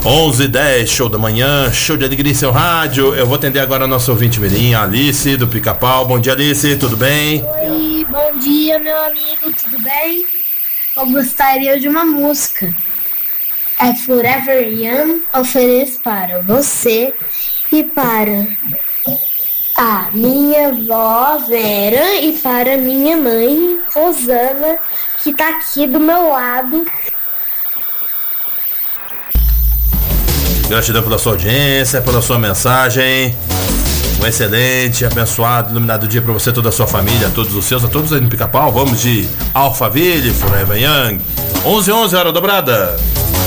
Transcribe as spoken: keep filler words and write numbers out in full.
onze e dez, show da manhã, show de alegria em seu rádio. Eu vou atender agora a nossa ouvinte mirim, Alice, do Pica-Pau. Bom dia, Alice, tudo bem? Oi, bom dia, meu amigo, tudo bem? Eu gostaria de uma música. É Forever Young, ofereço para você e para a minha avó Vera e para minha mãe Rosana, que tá aqui do meu lado. Gratidão pela sua audiência, pela sua mensagem. Um excelente, abençoado, iluminado dia para você, toda a sua família, a todos os seus, a todos aí no Pica-Pau. Vamos de Alphaville, Forever Young. onze e onze, hora dobrada.